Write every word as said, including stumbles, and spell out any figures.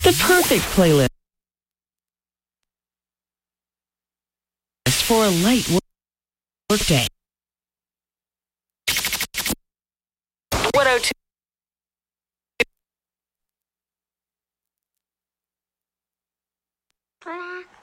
The perfect playlist for a light workday. one oh two. Black